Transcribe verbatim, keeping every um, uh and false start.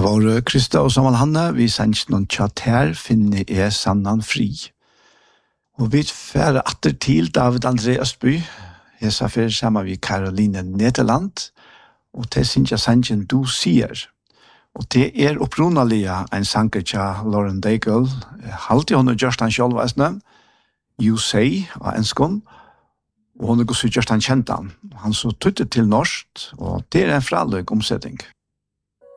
var Krista og Samuel Hanne, vi sendte noen chat her, finner jeg sannan fri. Og vi færre atter til David André Østby, jeg sa før sammen med Caroline Nederland, og til synes jeg sangen du sier. Og det er opprunalige en sanger til Lauren Daigle, halte hun og Justin Kjolvæsne, You Say, av enskånd, og hun er også Justin Kjentan. Han så tuttet til norsk, og det er en fraløk omsetning.